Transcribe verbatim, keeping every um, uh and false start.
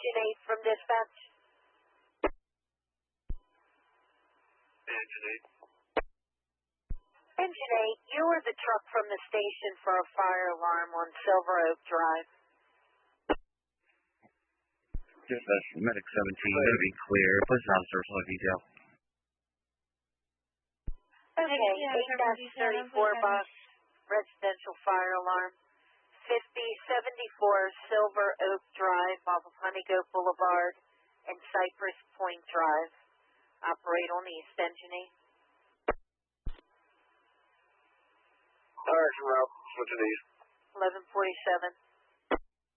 Engine eight from dispatch. Engine eight. Engine eight, you are the truck from the station for a fire alarm on Silver Oak Drive. Dispatch, Medic seventeen, going to be clear. Police officer, full detail. Okay, eight dash thirty-four box, residential fire alarm. fifty seventy-four Silver Oak Drive off of Honeygoat Boulevard and Cypress Point Drive. Operate on East Engine eight. Direction route, switching east. eleven forty-seven.